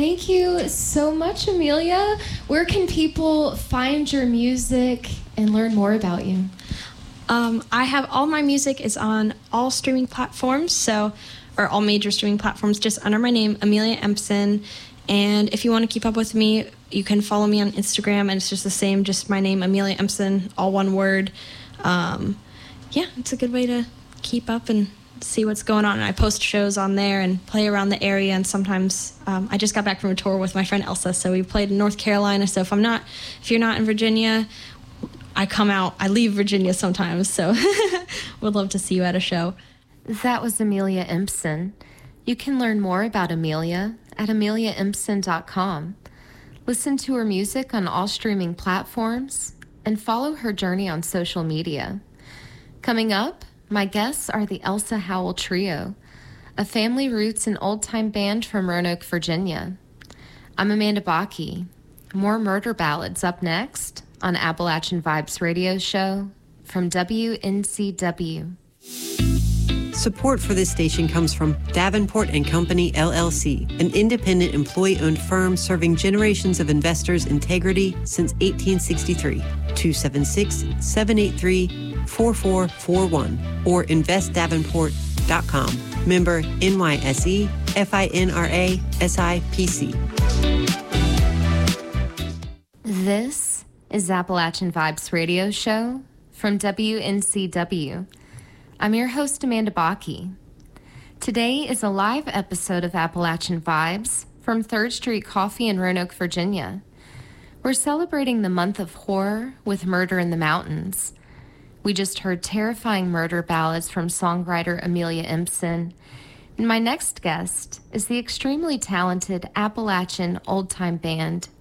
Thank you so much, Amelia. Where can people find your music and learn more about you? I have all my music is on all streaming platforms, or all major streaming platforms, just under my name, Amelia Empson. And if you want to keep up with me, you can follow me on Instagram, and it's just the same, just my name, Amelia Empson, all one word. It's a good way to keep up and see what's going on. And I post shows on there and play around the area, and sometimes I just got back from a tour with my friend Elsa, so we played in North Carolina. So if you're not in Virginia, I leave Virginia sometimes, so would love to see you at a show. That was Amelia Empson. You can learn more about Amelia at ameliaempson.com. Listen to her music on all streaming platforms and follow her journey on social media. Coming up, my guests are the Elsa Howell Trio, a family roots and old-time band from Roanoke, Virginia. I'm Amanda Bakke. More murder ballads up next on Appalachian Vibes radio show from WNCW. Support for this station comes from Davenport & Company, LLC, an independent employee-owned firm serving generations of investors' integrity since 1863. 276-783-4441 or investdavenport.com. Member NYSE, FINRA, SIPC. This is Appalachian Vibes radio show from WNCW. I'm your host, Amanda Bakke. Today is a live episode of Appalachian Vibes from 3rd Street Coffee in Roanoke, Virginia. We're celebrating the month of horror with Murder in the Mountains. We just heard terrifying murder ballads from songwriter Amelia Empson. And my next guest is the extremely talented Appalachian old-time band